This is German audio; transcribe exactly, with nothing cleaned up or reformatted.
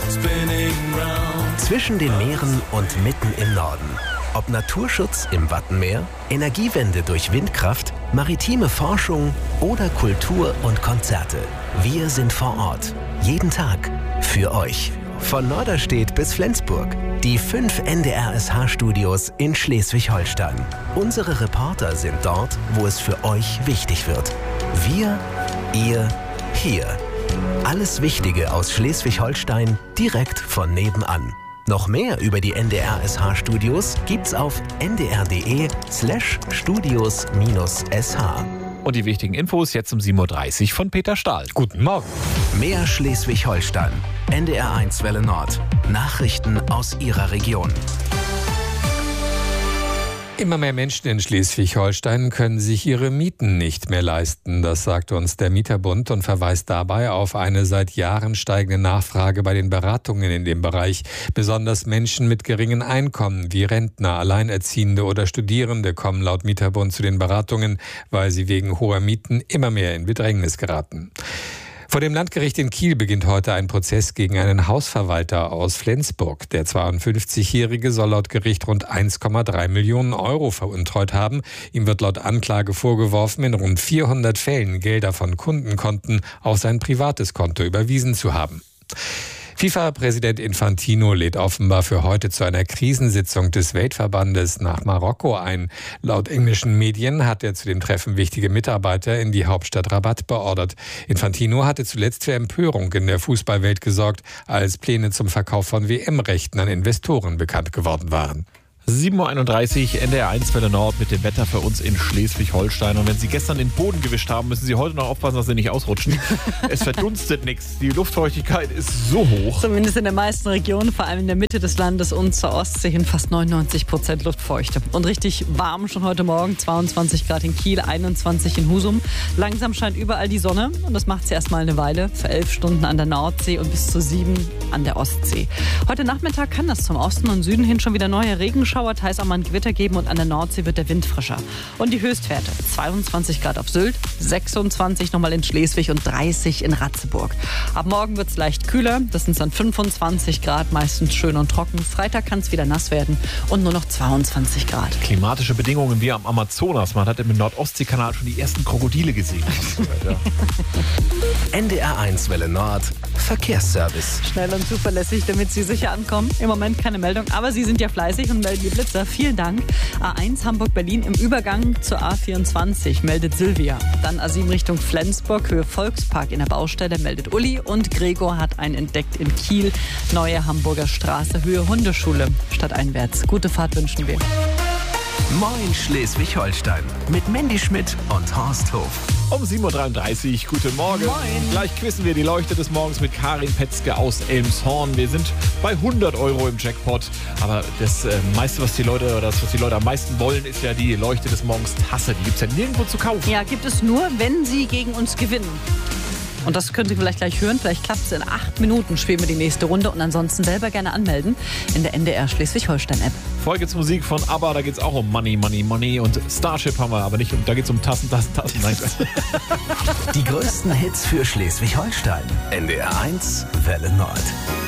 Zwischen den Meeren und mitten im Norden. Ob Naturschutz im Wattenmeer, Energiewende durch Windkraft, maritime Forschung oder Kultur und Konzerte. Wir sind vor Ort. Jeden Tag. Für euch. Von Norderstedt bis Flensburg. Die fünf N D R S H-Studios in Schleswig-Holstein. Unsere Reporter sind dort, wo es für euch wichtig wird. Wir, ihr, hier. Alles Wichtige aus Schleswig-Holstein direkt von nebenan. Noch mehr über die N D R S H-Studios gibt's auf n d r punkt d e slash studios minus s h. Und die wichtigen Infos jetzt um sieben Uhr dreißig von Peter Stahl. Guten Morgen. Mehr Schleswig-Holstein. N D R eins Welle Nord. Nachrichten aus Ihrer Region. Immer mehr Menschen in Schleswig-Holstein können sich ihre Mieten nicht mehr leisten. Das sagt uns der Mieterbund und verweist dabei auf eine seit Jahren steigende Nachfrage bei den Beratungen in dem Bereich. Besonders Menschen mit geringen Einkommen wie Rentner, Alleinerziehende oder Studierende kommen laut Mieterbund zu den Beratungen, weil sie wegen hoher Mieten immer mehr in Bedrängnis geraten. Vor dem Landgericht in Kiel beginnt heute ein Prozess gegen einen Hausverwalter aus Flensburg. Der zweiundfünfzigjährige soll laut Gericht rund eins Komma drei Millionen Euro veruntreut haben. Ihm wird laut Anklage vorgeworfen, in rund vierhundert Fällen Gelder von Kundenkonten auf sein privates Konto überwiesen zu haben. FIFA-Präsident Infantino lädt offenbar für heute zu einer Krisensitzung des Weltverbandes nach Marokko ein. Laut englischen Medien hat er zu dem Treffen wichtige Mitarbeiter in die Hauptstadt Rabat beordert. Infantino hatte zuletzt für Empörung in der Fußballwelt gesorgt, als Pläne zum Verkauf von W M-Rechten an Investoren bekannt geworden waren. sieben Uhr einunddreißig, N D R eins Welle Nord mit dem Wetter für uns in Schleswig-Holstein. Und wenn Sie gestern den Boden gewischt haben, müssen Sie heute noch aufpassen, dass Sie nicht ausrutschen. Es verdunstet nichts. Die Luftfeuchtigkeit ist so hoch. Zumindest in den meisten Regionen, vor allem in der Mitte des Landes und zur Ostsee hin fast neunundneunzig Prozent Luftfeuchte. Und richtig warm schon heute Morgen, zweiundzwanzig Grad in Kiel, einundzwanzig in Husum. Langsam scheint überall die Sonne und das macht sie erstmal eine Weile. Für elf Stunden an der Nordsee und bis zu sieben an der Ostsee. Heute Nachmittag kann das zum Osten und Süden hin schon wieder neue Regenschauer, teils auch mal ein Gewitter geben und an der Nordsee wird der Wind frischer. Und die Höchstwerte: zweiundzwanzig Grad auf Sylt, sechsundzwanzig nochmal in Schleswig und dreißig in Ratzeburg. Ab morgen wird es leicht kühler, das sind dann fünfundzwanzig Grad, meistens schön und trocken. Freitag kann es wieder nass werden und nur noch zweiundzwanzig Grad. Klimatische Bedingungen wie am Amazonas. Man hat im Nordostseekanal schon die ersten Krokodile gesehen. N D R eins Welle Nord. Verkehrsservice. Schnell und zuverlässig, damit Sie sicher ankommen. Im Moment keine Meldung, aber Sie sind ja fleißig und melden die Blitzer. Vielen Dank. A eins Hamburg-Berlin im Übergang zur A vierundzwanzig meldet Silvia. Dann A sieben Richtung Flensburg, Höhe Volkspark in der Baustelle meldet Uli. Und Gregor hat einen entdeckt in Kiel. Neue Hamburger Straße, Höhe Hundeschule. Stadteinwärts. Gute Fahrt wünschen wir. Moin Schleswig-Holstein mit Mandy Schmidt und Horst Hof. Um sieben Uhr dreiunddreißig, guten Morgen. Moin. Gleich quissen wir die Leuchte des Morgens mit Karin Petzke aus Elmshorn. Wir sind bei hundert Euro im Jackpot. Aber das äh, meiste, was die Leute, oder das, was die Leute am meisten wollen, ist ja die Leuchte des Morgens Tasse. Die gibt es ja nirgendwo zu kaufen. Ja, gibt es nur, wenn Sie gegen uns gewinnen. Und das könnt ihr vielleicht gleich hören. Vielleicht klappt es in acht Minuten. Spielen wir die nächste Runde. Und ansonsten selber gerne anmelden in der N D R Schleswig-Holstein-App. Vorher gibt's Musik von ABBA. Da geht's auch um Money, Money, Money. Und Starship haben wir, aber nicht um. Da geht's um Tassen, Tassen, Tassen. Nein. Die größten Hits für Schleswig-Holstein. N D R eins Welle Nord.